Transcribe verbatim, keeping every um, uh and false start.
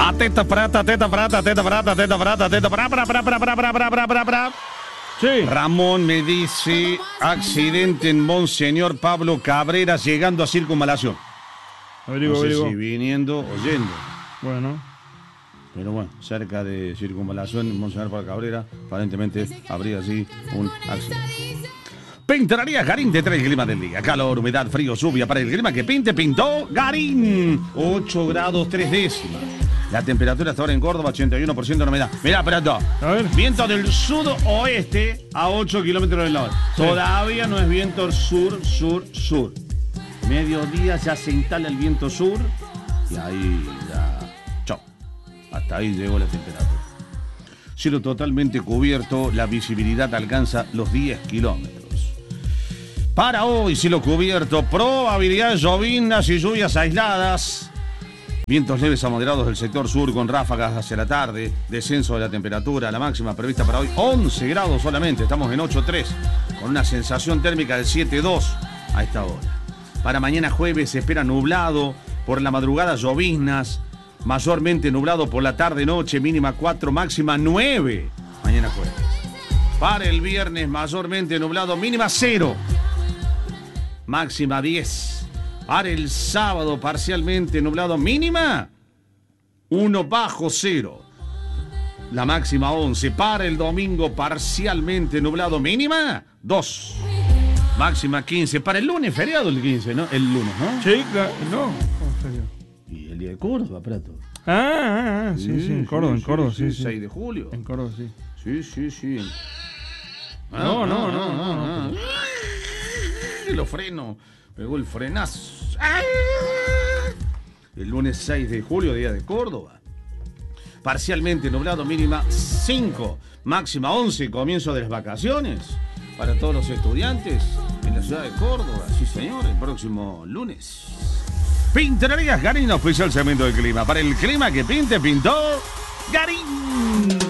Atenta, prata, atenta, prata, atenta, prata, atenta, prata, atenta, para, para, para, para, para, para, para, para, para, para. Sí. Ramón me dice, accidente en Monseñor Pablo Cabrera llegando a Circunvalación. Averiguo, No sé averiguo. si viniendo o yendo. Bueno. Pero bueno, cerca de Circunvalación, Monseñor Pablo Cabrera, aparentemente habría allí un accidente. Pintaría Garín te trae el clima del día. Calor, humedad, frío, lluvia. Para el clima que pinte, pintó Garín. ocho grados tres décimas. La temperatura hasta ahora en Córdoba, ochenta y uno por ciento de humedad. Mirá, espera, A ver. viento del sudoeste a ocho kilómetros del norte. Sí. Todavía no es viento sur, sur, sur. Mediodía ya se instala el viento sur. Y ahí ya... Chau. Hasta ahí llegó la temperatura. Cielo totalmente cubierto, la visibilidad alcanza los diez kilómetros. Para hoy, cielo cubierto, probabilidad de llovinas y lluvias aisladas. Vientos leves a moderados del sector sur con ráfagas hacia la tarde. Descenso de la temperatura, la máxima prevista para hoy, once grados solamente. Estamos en ocho tres, con una sensación térmica de siete dos a esta hora. Para mañana jueves se espera nublado, por la madrugada lloviznas, mayormente nublado por la tarde-noche, mínima cuatro, máxima nueve. Mañana jueves. Para el viernes mayormente nublado, mínima cero. Máxima diez. Para el sábado parcialmente nublado, mínima uno bajo cero. La máxima once. Para el domingo parcialmente nublado, mínima dos. Máxima quince. Para el lunes, feriado el quince, ¿no? El lunes, ¿no? Sí, claro. No. ¿Cómo sería? Y el día de Córdoba, Prato. Ah, ah, ah, sí, sí, en Córdoba, en Córdoba, sí, sí. seis de julio. En Córdoba, sí. Sí, sí, sí. No, no, no, no, no. Lo freno. Pegó el frenazo. El lunes seis de julio, día de Córdoba. Parcialmente nublado, mínima cinco. Máxima once, comienzo de las vacaciones. Para todos los estudiantes en la ciudad de Córdoba. Sí, señor, el próximo lunes. Pintarías Garín, oficial segmento del clima. Para el clima que pinte, pintó Garín.